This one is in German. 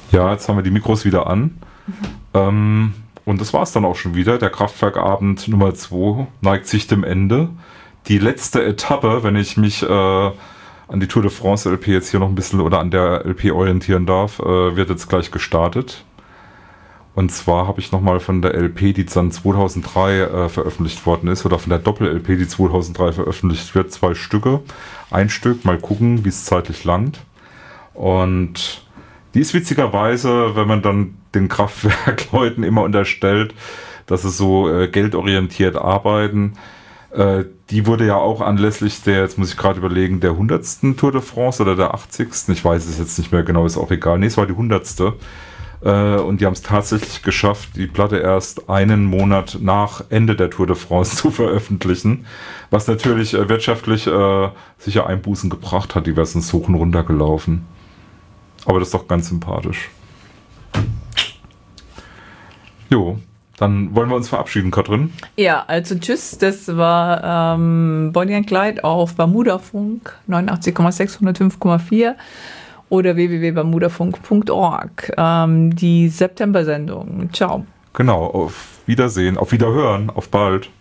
Ja, jetzt haben wir die Mikros wieder an. Und das war es dann auch schon wieder. Der Kraftwerkabend Nummer 2 neigt sich dem Ende. Die letzte Etappe, wenn ich mich an die Tour de France LP jetzt hier noch ein bisschen oder an der LP orientieren darf, wird jetzt gleich gestartet. Und zwar habe ich nochmal von der LP, die dann 2003 veröffentlicht worden ist, oder von der Doppel-LP, die 2003 veröffentlicht wird, 2 Stücke. Ein Stück, mal gucken, wie es zeitlich langt. Und die ist witzigerweise, wenn man dann den Kraftwerkleuten immer unterstellt, dass sie so geldorientiert arbeiten, die wurde ja auch anlässlich der, jetzt muss ich gerade überlegen, der 100. Tour de France oder der 80. Ich weiß es jetzt nicht mehr genau, ist auch egal. Nee, es war die 100. Und die haben es tatsächlich geschafft, die Platte erst einen Monat nach Ende der Tour de France zu veröffentlichen, was natürlich wirtschaftlich sicher Einbußen gebracht hat. Die wären sonst hoch und runter gelaufen. Aber das ist doch ganz sympathisch. Jo, dann wollen wir uns verabschieden, Katrin. Ja, also tschüss, das war Bonnie and Clyde auf Bermudafunk 89,6, 105,4 oder www.bermudafunk.org. Die September-Sendung. Ciao. Genau, auf Wiedersehen, auf Wiederhören, auf bald.